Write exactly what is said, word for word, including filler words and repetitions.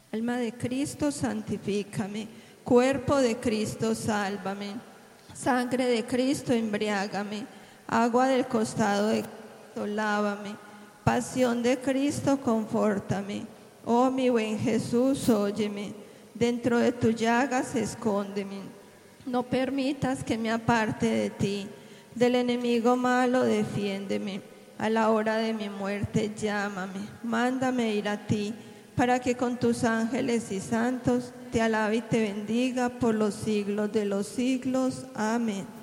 Alma de Cristo, santifícame. Cuerpo de Cristo, sálvame. Sangre de Cristo, embriágame. Agua del costado de Cristo, lávame. Pasión de Cristo, confórtame. Oh mi buen Jesús, óyeme. Dentro de tus llagas, escóndeme. No permitas que me aparte de ti. Del enemigo malo, defiéndeme. A la hora de mi muerte, llámame. Mándame ir a ti, para que con tus ángeles y santos te alabe y te bendiga por los siglos de los siglos. Amén.